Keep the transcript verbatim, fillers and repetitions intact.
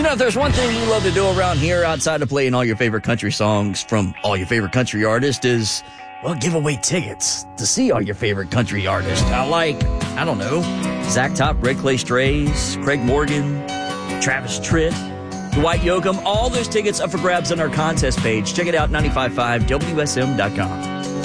know, if there's one thing we love to do around here outside of playing all your favorite country songs from all your favorite country artists is, well, give away tickets to see all your favorite country artists. I like, I don't know, Zach Top, Red Clay Strays, Craig Morgan, Travis Tritt, Dwight Yoakam. All those tickets up for grabs on our contest page. Check it out, nine five five W S M dot com.